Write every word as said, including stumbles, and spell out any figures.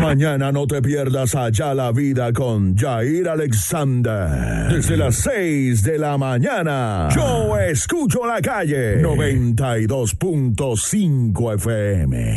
Mañana no te pierdas Allá la Vida con Jair Alexander. Desde las seis de la mañana. Yo escucho la calle. noventa y dos punto cinco F M.